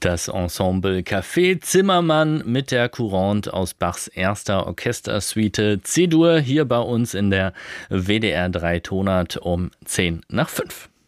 Das Ensemble Café Zimmermann mit der Courante aus Bachs erster Orchestersuite C-Dur hier bei uns in der WDR 3 Tonart um 10 nach 5.